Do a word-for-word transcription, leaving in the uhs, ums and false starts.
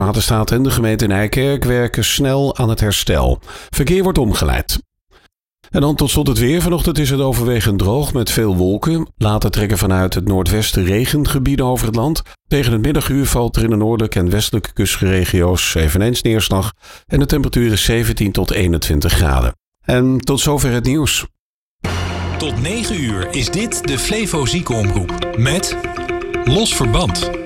Waterstaat en de gemeente Nijkerk werken snel aan het herstel. Verkeer wordt omgeleid. En dan tot slot het weer. Vanochtend is het overwegend droog met veel wolken. Later trekken vanuit het noordwesten regengebieden over het land. Tegen het middaguur valt er in de noordelijke en westelijke kustregio's eveneens neerslag. En de temperatuur is zeventien tot eenentwintig graden. En tot zover het nieuws. Tot negen uur is dit de Flevo Ziekenomroep met Los Verband.